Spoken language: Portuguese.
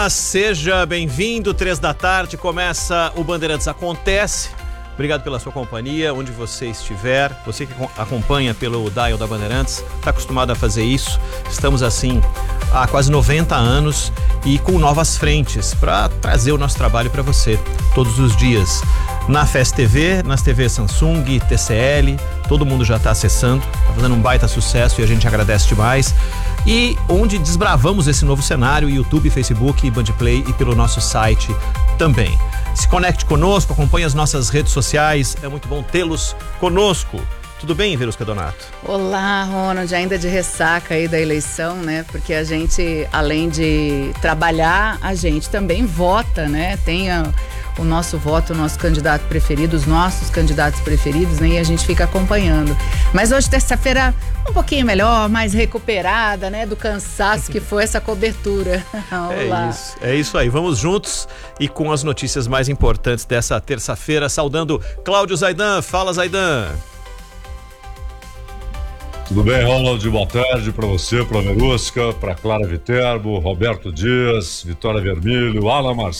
Olá, seja bem-vindo. 3 da tarde começa o Bandeirantes Acontece. Obrigado pela sua companhia, onde você estiver. Você que acompanha pelo dial da Bandeirantes, está acostumado a fazer isso. Estamos assim há quase 90 anos e com novas frentes para trazer o nosso trabalho para você todos os dias. Na FES TV, nas TVs Samsung, TCL, todo mundo já está acessando, está fazendo um baita sucesso e a gente agradece demais. E onde desbravamos esse novo cenário, YouTube, Facebook, Bandplay e pelo nosso site também. Se conecte conosco, acompanhe as nossas redes sociais, é muito bom tê-los conosco. Tudo bem, Verusca Donato? Olá, Ronald, ainda de ressaca aí da eleição, né? Porque a gente, além de trabalhar, a gente também vota, né? Tem o nosso voto, o nosso candidato preferido, os nossos candidatos preferidos, né? E a gente fica acompanhando. Mas hoje, terça-feira, um pouquinho melhor, mais recuperada, né? Do cansaço que foi essa cobertura. Olá. É isso aí. Vamos juntos e com as notícias mais importantes dessa terça-feira, saudando Cláudio Zaidan. Fala, Zaidan. Tudo bem, Ronald? Boa tarde para você, para a Verusca, para Clara Viterbo, Roberto Dias, Vitória Vermelho, Alan Marcelo.